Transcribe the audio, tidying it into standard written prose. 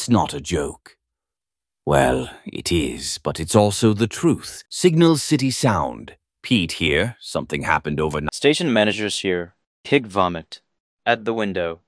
It's not a joke. Well, it is, but it's also the truth. Signal City Sound. Pete here. Something happened overnight. Station manager's here. Pig vomit. At the window.